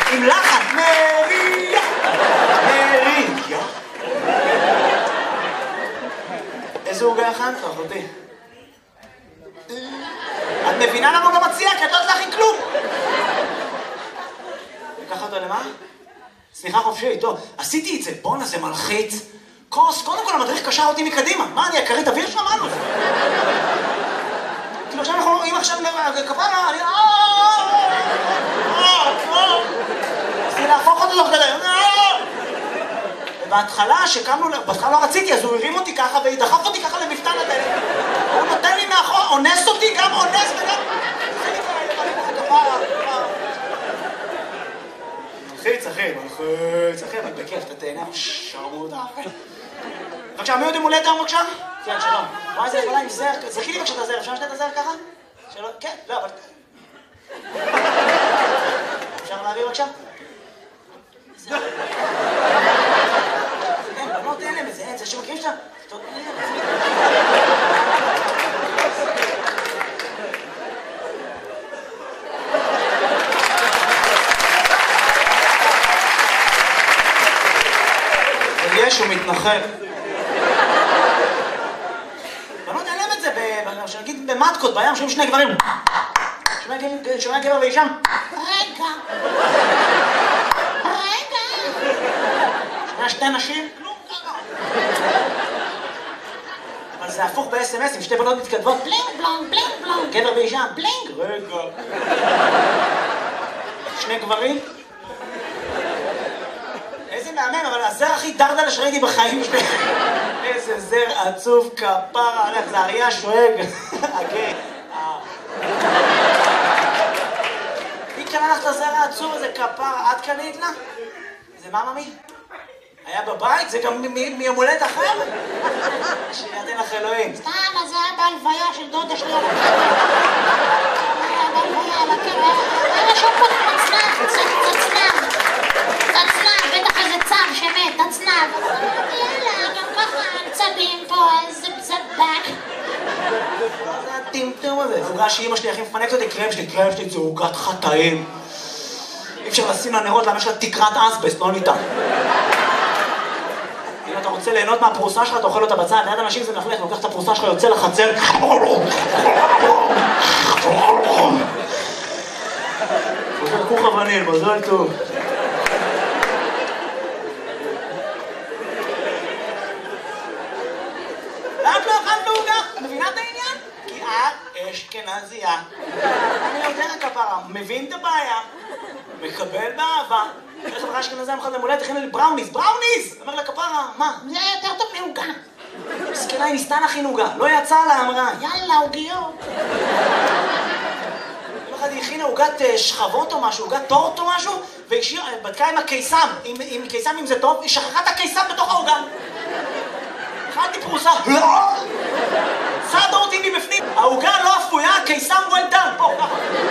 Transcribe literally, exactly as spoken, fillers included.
עם לחן, מריה, מריה. איזה עוגה הכנת, אחותי? את מבינה למה הוא לא מציע? כי את לא יודעת להכין כלום. לקח אותו למה? סליחה חופשי, טוב, עשיתי את זה, בואנה זה מלחיץ. כוס, קודם כל המדריך קשר אותי מקדימה. מה, אני הכרית אוויר שלו? מה לו? כאילו עכשיו אנחנו רואים עכשיו כפרה, אני... רציתי להפוך אותו תוך כדי. ובהתחלה, שקמנו, בהתחלה לא רציתי, אז הוא הרים אותי ככה ודחף אותי ככה למפתן הדלת. הוא נותן לי מאחור, אונס אותי, גם אונס וגם... זה כפרה, כפרה. מלחיץ, אחי, מלחיץ, אחי, אבל בכיף, אתה תהנה, שרמוט, אחי. בבקשה, מי עוד יום הולדת היום בבקשה? כן, שלום. וואי, זה יכולה עם זר, זכי לי בבקשה את הזר, אפשר לשתת את הזר ככה? שלום, כן, לא, אבל... אפשר להעביר בבקשה? אין, בנות אין להם איזה עץ, זה שמכירים שאתה... טוב, אין להם. יש, הוא מתנחל. בנות אין להם את זה, שנגיד במטקות, בים, שומעים שני גברים. שומע גבר ואישה. רגע. רגע. שומע שתי נשים. כלום ככה. אבל זה הפוך ב-אס אם אס, עם שתי בנות מתכתבות. בלינג בלונג, בלינג בלונג. גבר ואישה. בלינג. רגע. שני גברים. איזה מאמן, אבל הזר הכי דרדלה שראיתי בחיים שלי. איזה זר עצוב כפרה, הלך, זה אריה שואג. אוקיי. מי קנה לך את הזר העצוב הזה כפרה? את קנית לה? זה מה ממי? היה בבית? זה גם מיום הולדת אחר? שיתן לך אלוהים. סתם, אז זה היה בהלוויה של דודה שלי על הקבר. היה בהלוויה על הקבר. היה שם פה צנב, צנב. תצנב, בטח איזה צב שמת, תצנב. יאללה, גם ככה צבים פה, איזה בזבק. מה זה הטמטום הזה? זה עוגה שאמא שלי הכי מפנקת אותי, קרם שלי, קרם שלי, זה עוגת חטאים. אי אפשר לשים לנרות למה יש לה תקרת אסבסט, לא ניתן. אם אתה רוצה ליהנות מהפרוסה שלך, אתה אוכל אותה בצד, ליד אנשים זה מלכלך, לוקח את הפרוסה שלך, יוצא לחצר. עושה כוך אבנים, מזל טוב. למה לא אכלת בעוגה? מבינה את העניין? כי את אשכנזייה. אני יודע כפרה, מבין את הבעיה, מקבל באהבה. איך חברה אשכנזייה מחד למולדת, הכינה לי בראוניז, בראוניז! אומר לה כפרה, מה? זה יותר טוב מעוגה. מסכנה, היא ניסתה להכין עוגה, לא יצאה לה, אמרה. יאללה, עוגיות. יום אחד היא הכינה עוגת שכבות או משהו, עוגת טורט או משהו, והיא בדקה עם הקיסם, עם קיסם אם זה טוב, היא שכחה את הקיסם בתוך העוגה. אכלתי פרוסה, לא! סעד אותי מבפנים. העוגה לא אפויה, קיסם וול